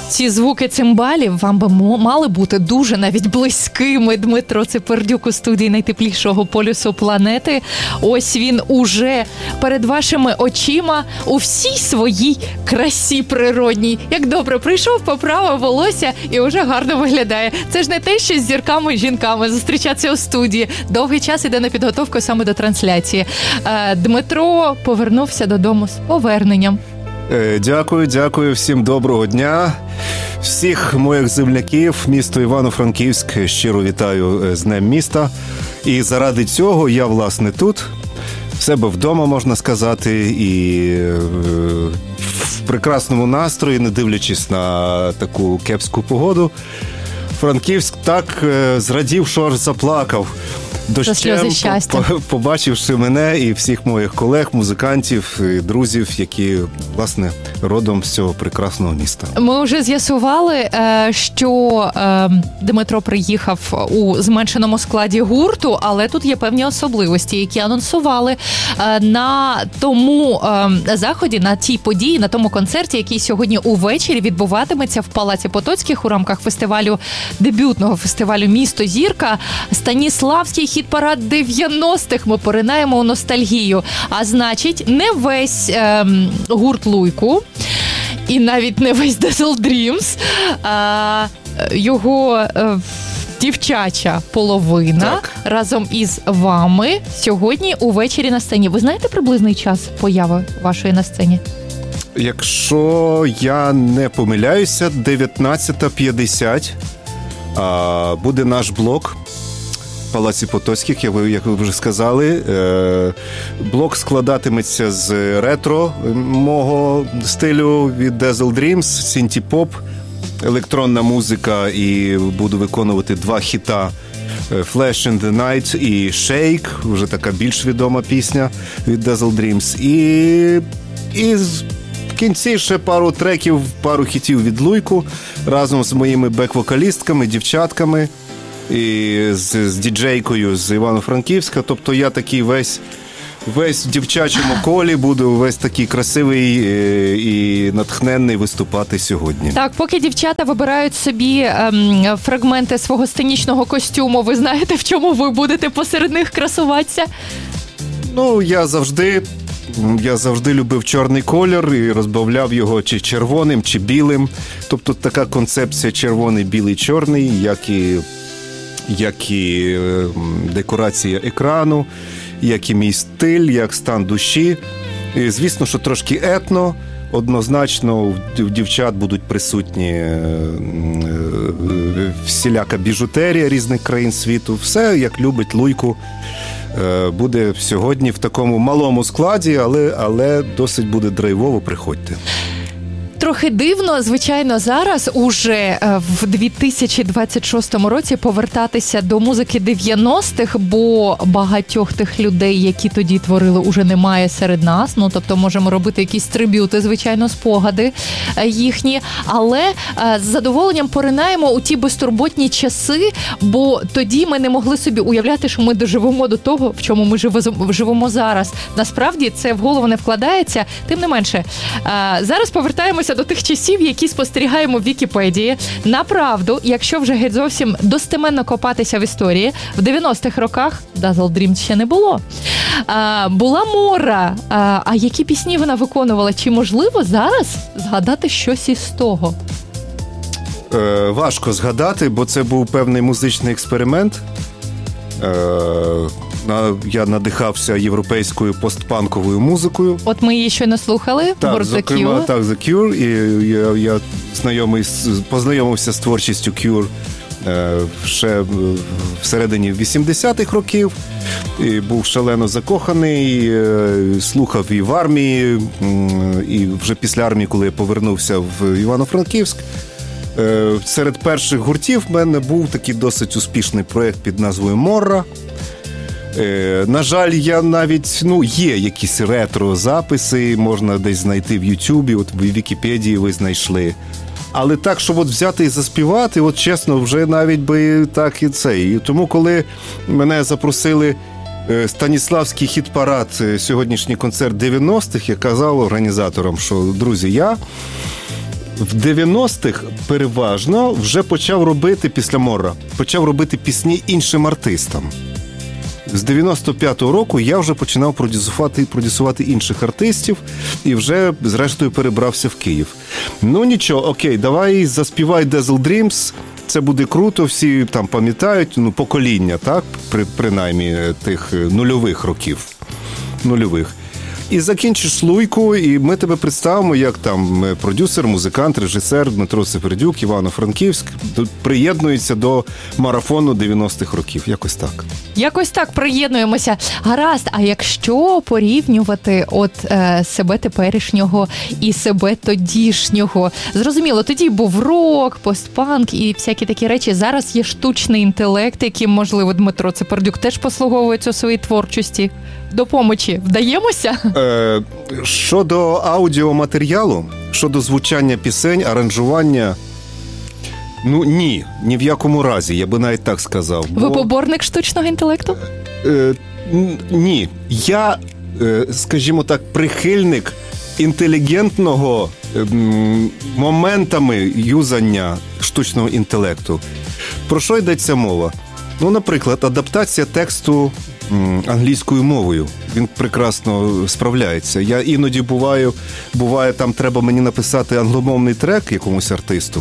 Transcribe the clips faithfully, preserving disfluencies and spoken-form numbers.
Ці звуки цимбалів вам би мали бути дуже навіть близькими. Дмитро Цепердюк у студії найтеплішого полюсу планети. Ось він уже перед вашими очима у всій своїй красі природній. Як добре прийшов, поправив волосся і вже гарно виглядає. Це ж не те, що з зірками і жінками зустрічатися у студії. Довгий час іде на підготовку саме до трансляції. Дмитро повернувся додому з поверненням. Дякую, дякую, всім доброго дня. Всіх моїх земляків, місто Івано-Франківськ, щиро вітаю з Днем міста. І заради цього я, власне, тут, в себе вдома, можна сказати, і в прекрасному настрої, не дивлячись на таку кепську погоду. Франківськ так зрадів, що аж заплакав. Дощем, побачивши мене і всіх моїх колег, музикантів, друзів, які, власне, родом з цього прекрасного міста. Ми вже з'ясували, що Дмитро приїхав у зменшеному складі гурту, але тут є певні особливості, які анонсували на тому заході, на тій події, на тому концерті, який сьогодні увечері відбуватиметься в Палаці Потоцьких у рамках фестивалю, дебютного фестивалю «Місто Зірка». Станіславський хіт-парад дев'яностих, ми поринаємо у ностальгію. А значить, не весь е, гурт Луйку, і навіть не весь Dazzle Dreams, а його е, дівчача половина так. разом із вами сьогодні увечері на сцені. Ви знаєте приблизний час появи вашої на сцені? Якщо я не помиляюся, дев'ятнадцята п'ятдесят а, буде наш блок в Палаці Потоцьких, як ви, як ви вже сказали. Е, блок складатиметься з ретро мого стилю від Dazzle Dreams, синті-поп, електронна музика, і буду виконувати два хіта Flash in the Night і Shake, вже така більш відома пісня від Dazzle Dreams. І, і в кінці ще пару треків, пару хітів від Луйку разом з моїми бек-вокалістками, дівчатками і з, з діджейкою з Івано-Франківська. Тобто я такий весь, весь в дівчачому колі буду весь такий красивий і натхненний виступати сьогодні. Так, поки дівчата вибирають собі ем, фрагменти свого сценічного костюму, ви знаєте, в чому ви будете посеред них красуватися? Ну, я завжди... Я завжди любив чорний колір і розбавляв його чи червоним, чи білим. Тобто така концепція червоний, білий, чорний, як і, як і декорація екрану, як і мій стиль, як стан душі. І, звісно, що трошки етно. Однозначно в дівчат будуть присутні всіляка біжутерія різних країн світу. Все, як любить Луйку. Буде сьогодні в такому малому складі, але, але досить буде драйвово, приходьте. Трохи дивно, звичайно, зараз уже в дві тисячі двадцять шостому році повертатися до музики дев'яностих, бо багатьох тих людей, які тоді творили, уже немає серед нас. Ну, тобто можемо робити якісь триб'юти, звичайно, спогади їхні. Але з задоволенням поринаємо у ті безтурботні часи, бо тоді ми не могли собі уявляти, що ми доживемо до того, в чому ми живемо зараз. Насправді це в голову не вкладається. Тим не менше, зараз повертаємося до тих часів, які спостерігаємо в Вікіпедії. Направду, якщо вже геть зовсім достеменно копатися в історії, в дев'яностих роках Dazzle Dreams ще не було. А, була Мора. А, а які пісні вона виконувала? Чи можливо зараз згадати щось із того? Е, важко згадати, бо це був певний музичний експеримент. Е, Я надихався європейською постпанковою музикою. От ми її щойно слухали. Так, зокрема, так, The Cure. І я, я знайомий, познайомився з творчістю Cure ще всередині вісімдесятих років. І був шалено закоханий, слухав і в армії, і вже після армії, коли я повернувся в Івано-Франківськ. Серед перших гуртів в мене був такий досить успішний проєкт під назвою «Морра». Е, на жаль, я навіть, ну, є якісь ретро-записи, можна десь знайти в Ютубі, от в Вікіпедії ви знайшли. Але так, щоб от взяти і заспівати, от чесно, вже навіть би так і це. І тому, коли мене запросили Станіславський хіт-парад, сьогоднішній концерт дев'яностих, я казав організаторам, що, друзі, я В дев'яностих переважно вже почав робити, після Мора, почав робити пісні іншим артистам. З дев'яносто п'ятого року я вже починав продюсувати, продюсувати інших артистів і вже, зрештою, перебрався в Київ. Ну нічого, окей, давай заспівай Dazzle Dreams, це буде круто, всі там пам'ятають, ну, покоління, так, При, принаймні тих нульових років, нульових. І закінчиш Луйку, і ми тебе представимо як там продюсер, музикант, режисер Дмитро Сепердюк, Івано-Франківськ, приєднується до марафону дев'яностих років. Якось так. Якось так приєднуємося. Гаразд, а якщо порівнювати от е, себе теперішнього і себе тодішнього, зрозуміло, тоді був рок, постпанк і всякі такі речі. Зараз є штучний інтелект, яким, можливо, Дмитро Сепердюк теж послуговується у своїй творчості. До помочі вдаємося? Е, щодо аудіоматеріалу, щодо звучання пісень, аранжування, ну ні, ні в якому разі, я би навіть так сказав. Бо... Ви поборник штучного інтелекту? Е, ні, я, е, скажімо так, прихильник інтелігентного е, моментами юзання штучного інтелекту. Про що йдеться мова? Ну, наприклад, адаптація тексту англійською мовою. Він прекрасно справляється. Я іноді буваю, буває, там треба мені написати англомовний трек якомусь артисту.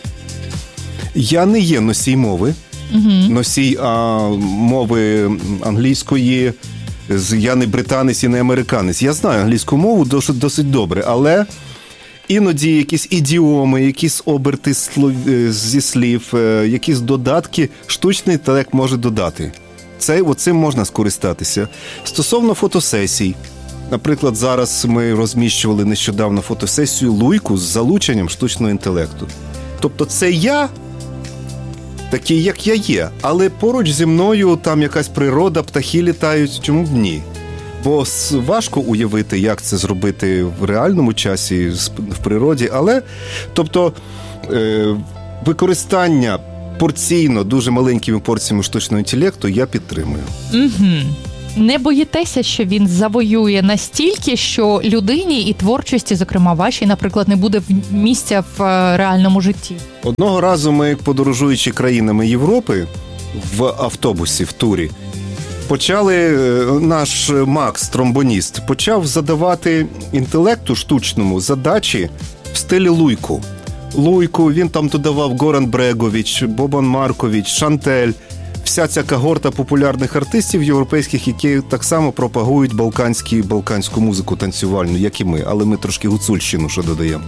Я не є носій мови, uh-huh. носій а, мови англійської, я не британець і не американець. Я знаю англійську мову досить, досить добре, але іноді якісь ідіоми, якісь оберти слов, зі слів, якісь додатки штучний інтелект може додати. Це, оцим можна скористатися. Стосовно фотосесій. Наприклад, зараз ми розміщували нещодавно фотосесію Луйку з залученням штучного інтелекту. Тобто це я, такий, як я є, але поруч зі мною там якась природа, птахи літають, чому б ні? Бо важко уявити, як це зробити в реальному часі, в природі, але, тобто, е, використання порційно, дуже маленькими порціями штучного інтелекту я підтримую. Угу. Не боїтеся, що він завоює настільки, що людині і творчості, зокрема вашій, наприклад, не буде місця в реальному житті? Одного разу ми, подорожуючи країнами Європи в автобусі, в турі, почали, наш Макс, тромбоніст, почав задавати інтелекту штучному задачі в стилі Луйку. Луйку, він там додавав Горан Брегович, Бобан Маркович, Шантель, вся ця когорта популярних артистів європейських, які так само пропагують балканські, балканську музику танцювальну, як і ми, але ми трошки гуцульщину ще додаємо.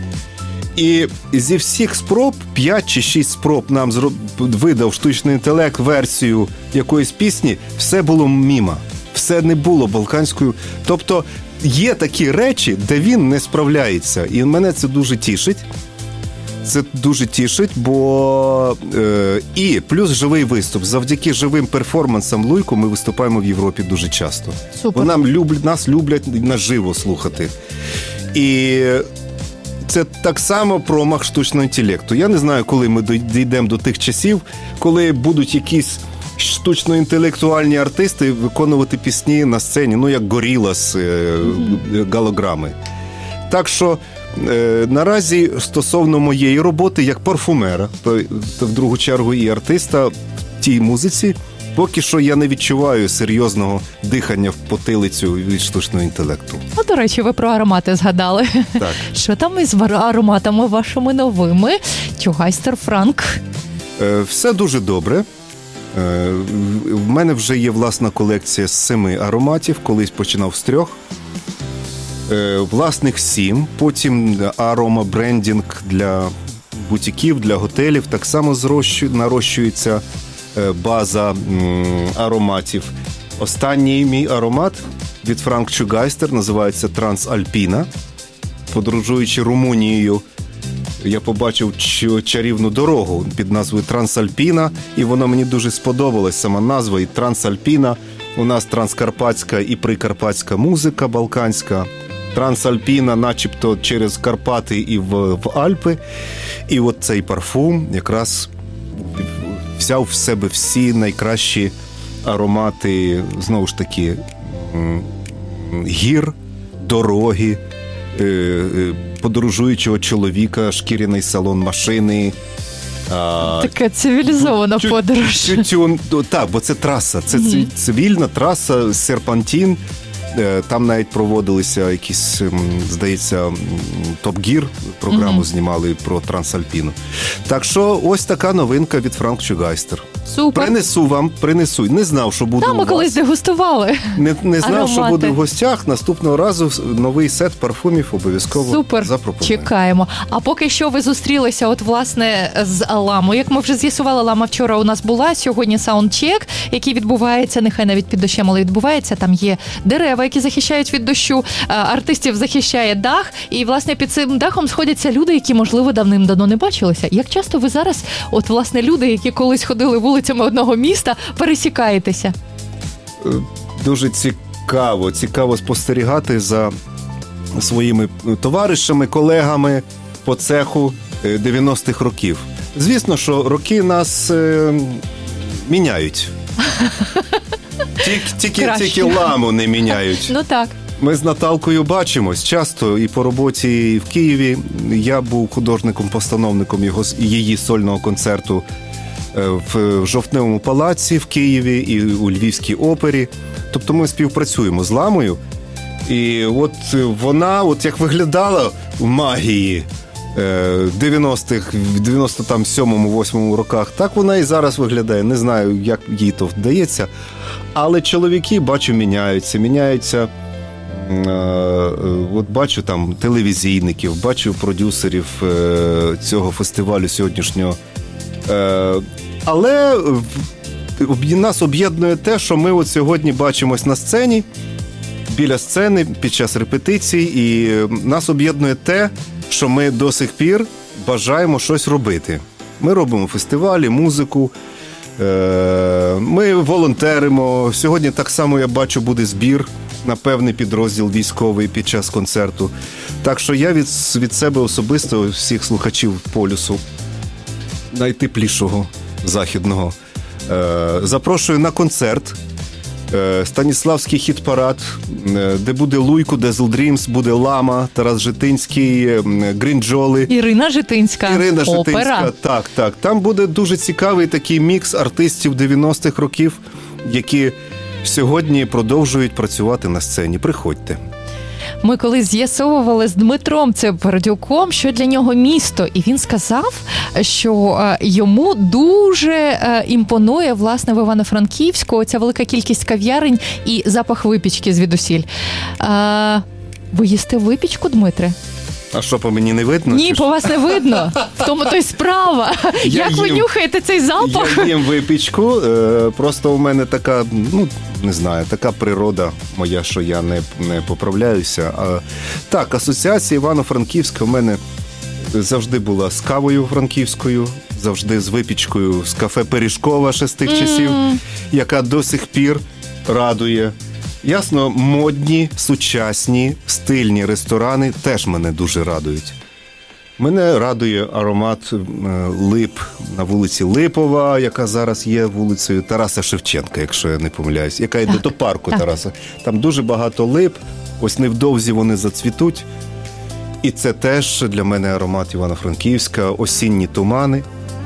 І зі всіх спроб, п'ять чи шість спроб нам зроб... видав штучний інтелект версію якоїсь пісні, все було міма, все не було балканською. Тобто є такі речі, де він не справляється, і мене це дуже тішить. Це дуже тішить, бо е, і плюс живий виступ. Завдяки живим перформансам Луйку ми виступаємо в Європі дуже часто. Супер. Нам люблять, нас люблять наживо слухати. І це так само промах штучного інтелекту. Я не знаю, коли ми дійдемо до тих часів, коли будуть якісь штучно-інтелектуальні артисти виконувати пісні на сцені, ну як Горілас, mm-hmm. голограми. Так що е, наразі стосовно моєї роботи як парфумера, то, то в другу чергу і артиста в тій музиці, поки що я не відчуваю серйозного дихання в потилицю від штучного інтелекту. А, до речі, ви про аромати згадали. Так. Що там із ароматами вашими новими? Чугайстер Франк. Е, все дуже добре. Е, в мене вже є власна колекція з семи ароматів, колись починав з трьох. Власних сім, потім аромабрендінг для бутіків, для готелів, так само зрощу, нарощується база ароматів. Останній мій аромат від Франк Чугайстер називається Трансальпіна. Подорожуючи Румунією, я побачив чарівну дорогу під назвою Трансальпіна, і вона мені дуже сподобалась, сама назва, і Трансальпіна. У нас транскарпатська і прикарпатська музика балканська. Трансальпіна, начебто через Карпати і в, в Альпи. І от цей парфум якраз взяв в себе всі найкращі аромати, знову ж таки, гір, дороги, подорожуючого чоловіка, шкіряний салон машини. Така цивілізована тю, подорож. Тю, тю, тю, так, бо це траса, це mm-hmm. цивільна траса, серпантін. Там навіть проводилися якісь, здається, Топ-Гір програму mm-hmm. знімали про Трансальпіну. Так що ось така новинка від Франк Чугайстер. Супер. Принесу вам, принесу. Не знав, що буде. Там у ми вас. колись дегустували. Не, не знав, аромати. Що буде в гостях. Наступного разу новий сет парфумів обов'язково Супер. запропонуємо. Чекаємо. А поки що ви зустрілися, от, власне, з Ламою. Як ми вже з'ясували, Лама вчора у нас була, сьогодні саундчек, який відбувається, нехай навіть під дощем, але відбувається. Там є дерева, які захищають від дощу, артистів захищає дах, і, власне, під цим дахом сходяться люди, які, можливо, давним-давно не бачилися. Як часто ви зараз, от, власне, люди, які колись ходили вулицями одного міста, пересікаєтеся? Дуже цікаво, цікаво спостерігати за своїми товаришами, колегами по цеху дев'яностих років. Звісно, що роки нас е, міняють. Тільки, тільки Ламу не міняють. Ну так. Ми з Наталкою бачимось часто і по роботі в Києві. Я був художником-постановником його, її сольного концерту в Жовтневому палаці в Києві і у Львівській опері. Тобто ми співпрацюємо з Ламою. І от вона, от як виглядала в магії дев'яностих, в дев'яносто сьомому-восьмому роках, так вона і зараз виглядає. Не знаю, як їй то вдається. Але чоловіки, бачу, міняються. Міняються, от бачу там телевізійників, бачу продюсерів цього фестивалю сьогоднішнього. Але нас об'єднує те, що ми от сьогодні бачимось на сцені, біля сцени, під час репетицій, і нас об'єднує те, що ми до сих пір бажаємо щось робити. Ми робимо фестивалі, музику, ми волонтеримо. Сьогодні так само, я бачу, буде збір на певний підрозділ військовий під час концерту. Так що я від, від себе особисто, всіх слухачів полюсу, найтеплішого західного, запрошую на концерт. Станіславський хіт-парад, де буде Луйко, Dazzle Dreams, буде Лама, Тарас Житинський, Грінджоли. Ірина Житинська. Ірина Опера. Житинська, так, так. Там буде дуже цікавий такий мікс артистів дев'яностих років, які сьогодні продовжують працювати на сцені. Приходьте. Ми колись з'ясовували з Дмитром Цепардюком, що для нього місто. І він сказав, що йому дуже імпонує, власне, в Івано-Франківську ця велика кількість кав'ярень і запах випічки звідусіль. А, ви їсте випічку, Дмитре? А що, по мені не видно? Ні, по вас не видно. В тому то й справа. Я Як їм, ви нюхаєте цей запах? Я їм випічку. Просто у мене така, ну, не знаю, така природа моя, що я не, не поправляюся. А, так, асоціація Івано-Франківська в мене завжди була з кавою франківською, завжди з випічкою з кафе Пиріжкова ще з тих mm. часів, яка до сих пір радує. Ясно, модні, сучасні, стильні ресторани теж мене дуже радують. Мене радує аромат лип на вулиці Липова, яка зараз є вулицею Тараса Шевченка, якщо я не помиляюсь, яка йде до парку так. Тараса. Там дуже багато лип, ось невдовзі вони зацвітуть. І це теж для мене аромат Івано-Франківська, осінні тумани.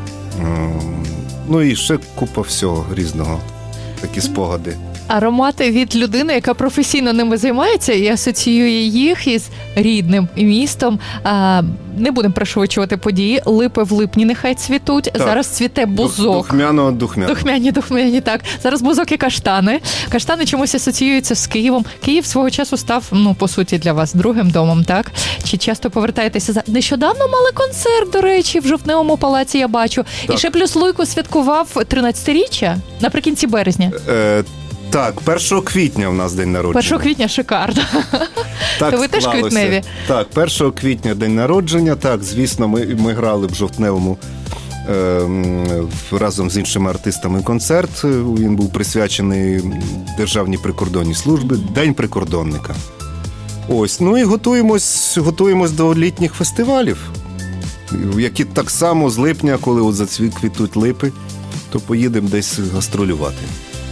Ну і ще купа всього різного, такі спогади. Аромати від людини, яка професійно ними займається і асоціює їх із рідним містом. А, не будемо пришвидшувати події. Липи в липні нехай цвітуть. Так. Зараз цвіте бузок. Духмяно, духмяно. Духмяні, духмяні, так. Зараз бузок і каштани. Каштани чомусь асоціюються з Києвом. Київ свого часу став, ну, по суті, для вас другим домом, так? Чи часто повертаєтеся? За... Нещодавно мали концерт, до речі, в Жовтневому палаці, я бачу. Так. І ще плюс Луйко святкував тринадцятиріччя наприкінці березня. Е... Так, першого квітня у нас день народження. першого квітня шикарно. Так, то ви теж квітневі? Так, першого квітня день народження. Так, звісно, ми, ми грали в Жовтневому е, разом з іншими артистами концерт. Він був присвячений Державній прикордонній службі. День прикордонника. Ось, ну і готуємось, готуємось до літніх фестивалів, які так само з липня, коли от зацвітуть липи, то поїдемо десь гастролювати.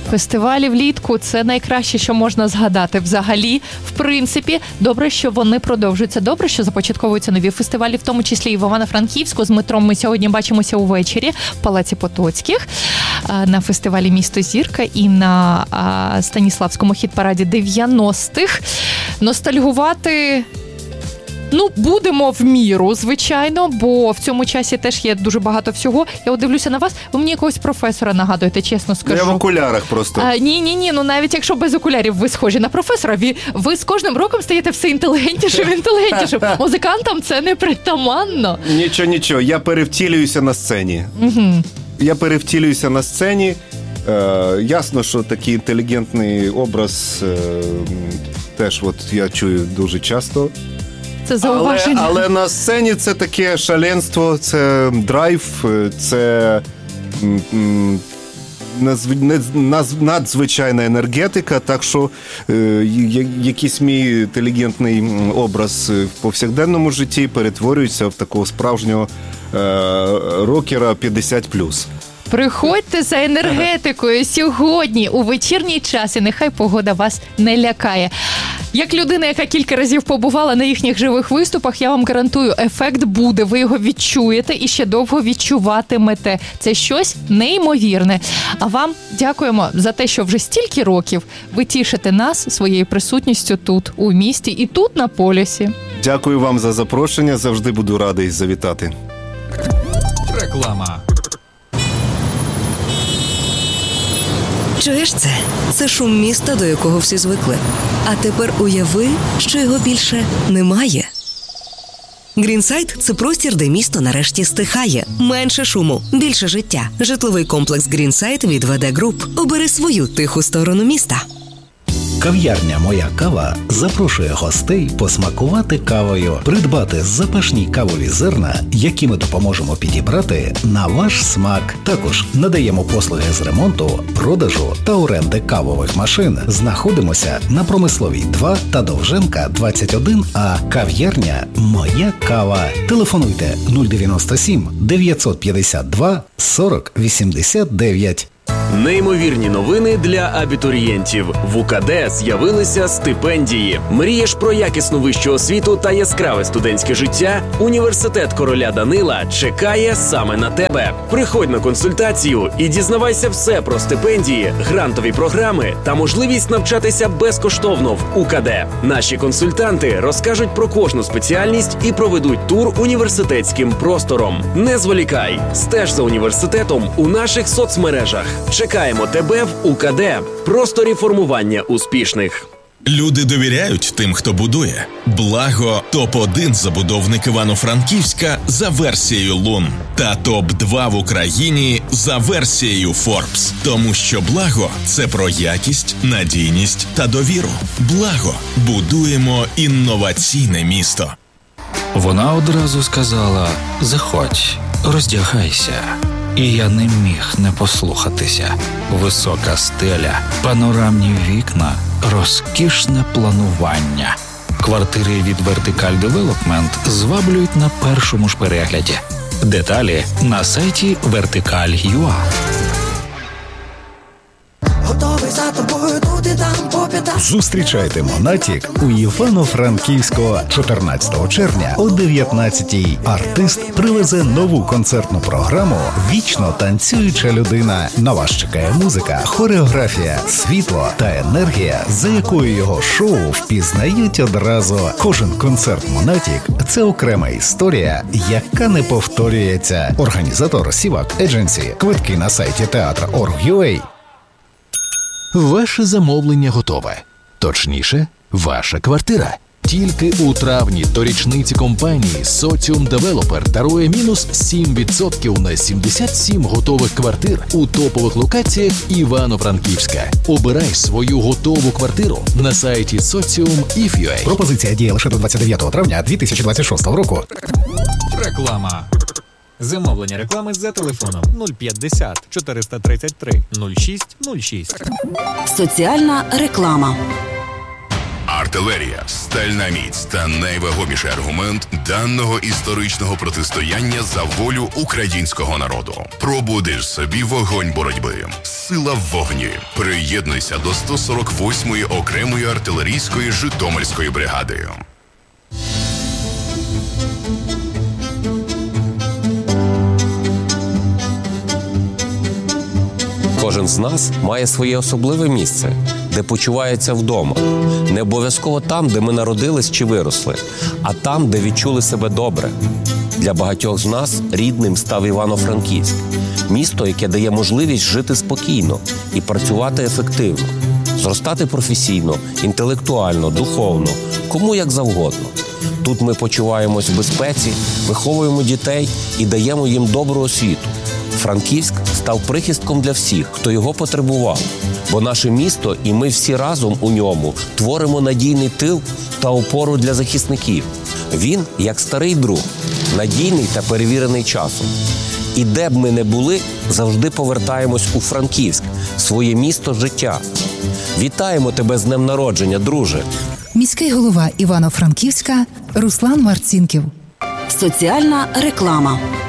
Фестивалі влітку – це найкраще, що можна згадати взагалі. В принципі, добре, що вони продовжуються. Добре, що започатковуються нові фестивалі, в тому числі і в Івано-Франківську. З Дмитром ми сьогодні бачимося увечері в Палаці Потоцьких на фестивалі «Місто Зірка» і на Станіславському хіт-параді дев'яностих. Ностальгувати... Ну, будемо в міру, звичайно, бо в цьому часі теж є дуже багато всього. Я от дивлюся на вас, ви мені якогось професора нагадуєте, чесно скажу. Я в окулярах просто. А, ні, ні, ні, ну навіть якщо без окулярів ви схожі на професора, ви, ви з кожним роком стаєте все інтелігентнішим, інтелігентнішим. Музикантам це не притаманно. Нічого, нічого, я перевтілююся на сцені. Угу. Я перевтілююся на сцені. Е, ясно, що такий інтелігентний образ е, теж от я чую дуже часто. Це зауваження. Але, але на сцені це таке шаленство, це драйв, це м, назв, наз, надзвичайна енергетика, так що е, якийсь мій інтелігентний образ в повсякденному житті перетворюється в такого справжнього е, рокера п'ятдесят плюс. Приходьте за енергетикою сьогодні у вечірній час, і нехай погода вас не лякає. Як людина, яка кілька разів побувала на їхніх живих виступах, я вам гарантую, ефект буде, ви його відчуєте і ще довго відчуватимете. Це щось неймовірне. А вам дякуємо за те, що вже стільки років ви тішите нас своєю присутністю тут, у місті і тут, на полюсі. Дякую вам за запрошення, завжди буду радий завітати. Реклама. Чуєш це? Це шум міста, до якого всі звикли. А тепер уяви, що його більше немає. Грінсайд – це простір, де місто нарешті стихає. Менше шуму, більше життя. Житловий комплекс Грінсайд від ве де Груп. Обери свою тиху сторону міста. Кав'ярня «Моя кава» запрошує гостей посмакувати кавою, придбати запашні кавові зерна, які ми допоможемо підібрати на ваш смак. Також надаємо послуги з ремонту, продажу та оренди кавових машин. Знаходимося на Промисловій два та Довженка двадцять один А. Кав'ярня «Моя кава». Телефонуйте нуль дев'яносто сім дев'ятсот п'ятдесят два сорок вісімдесят дев'ять. Неймовірні новини для абітурієнтів. В УКД з'явилися стипендії. Мрієш про якісну вищу освіту та яскраве студентське життя? Університет короля Данила чекає саме на тебе. Приходь на консультацію і дізнавайся все про стипендії, грантові програми та можливість навчатися безкоштовно в УКД. Наші консультанти розкажуть про кожну спеціальність і проведуть тур університетським простором. Не зволікай, стеж за університетом у наших соцмережах. Чекаємо тебе в УКД. Просторі формування успішних. Люди довіряють тим, хто будує. Благо – топ один забудовник Івано-Франківська за версією Лун. Та топ два в Україні за версією Forbes. Тому що Благо – це про якість, надійність та довіру. Благо – будуємо інноваційне місто. Вона одразу сказала: «Заходь, роздягайся». І я не міг не послухатися. Висока стеля, панорамні вікна, розкішне планування. Квартири від Вертикаль Девелопмент зваблюють на першому ж перегляді. Деталі на сайті вертикаль крапка ю а. Готовий за тобою тут і там по п'ятах. Зустрічайте Монатік у Івано-Франківську чотирнадцятого червня о дев'ятнадцятій. Артист привезе нову концертну програму «Вічно танцююча людина». На вас чекає музика, хореографія, світло та енергія, за якою його шоу впізнають одразу. Кожен концерт Монатік – це окрема історія, яка не повторюється. Організатор Сівак Едженсі. Квитки на сайті театр крапка орг крапка ю а. Ваше замовлення готове. Точніше, ваша квартира. Тільки у травні до річниці компанії Socium Developer дарує мінус сім відсотків на сімдесят сім готових квартир у топових локаціях Івано-Франківська. Обирай свою готову квартиру на сайті Socium крапка іф крапка ю а. Пропозиція діє лише до двадцять дев'ятого травня дві тисячі двадцять шостого року. Реклама. Замовлення реклами за телефоном нуль п'ятдесят чотириста тридцять три нуль шість нуль шість. Соціальна реклама. Артилерія, стальна міць та найвагоміший аргумент даного історичного протистояння за волю українського народу. Пробудиш собі вогонь боротьби. Сила в вогні. Приєднуйся до сто сорок восьмої окремої артилерійської Житомирської бригади. Кожен з нас має своє особливе місце, де почувається вдома. Не обов'язково там, де ми народились чи виросли, а там, де відчули себе добре. Для багатьох з нас рідним став Івано-Франківськ. Місто, яке дає можливість жити спокійно і працювати ефективно. Зростати професійно, інтелектуально, духовно, кому як завгодно. Тут ми почуваємось в безпеці, виховуємо дітей і даємо їм добру освіту. Франківськ став прихистком для всіх, хто його потребував. Бо наше місто і ми всі разом у ньому творимо надійний тил та опору для захисників. Він, як старий друг, надійний та перевірений часом. І де б ми не були, завжди повертаємось у Франківськ, своє місто життя. Вітаємо тебе з днем народження, друже! Міський голова Івано-Франківська Руслан Марцінків. Соціальна реклама.